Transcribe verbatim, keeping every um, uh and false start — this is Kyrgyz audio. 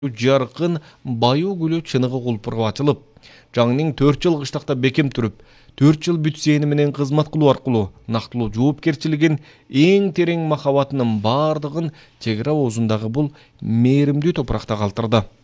жаркын баю гүлү чыныгы кулпурга ачылып, жаңның төрт жыл кыштакта бекем туруп, төрт жыл бүтсени менен кызмат кылуу аркылуу нактылуу жоопкерчилигин, эң терең махабатынын бардыгын чек ара оозундагы бул мээримдүү топуракта калтырды.